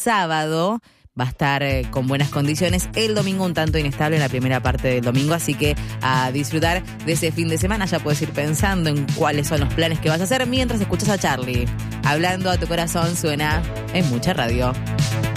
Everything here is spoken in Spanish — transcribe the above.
sábado va a estar con buenas condiciones. El domingo un tanto inestable en la primera parte del domingo, así que a disfrutar de ese fin de semana. Ya puedes ir pensando en cuáles son los planes que vas a hacer mientras escuchas a Charly. Hablando a tu corazón suena en Mucha Radio.